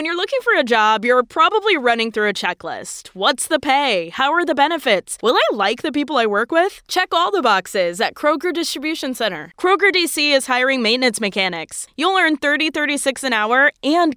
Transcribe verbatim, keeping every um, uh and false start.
you're looking for a job, you're probably running through a checklist. What's the pay? How are the benefits? Will I like the people I work with? Check all the boxes at Kroger Distribution Center. Kroger D C is hiring maintenance mechanics. You'll earn thirty thirty-six an hour and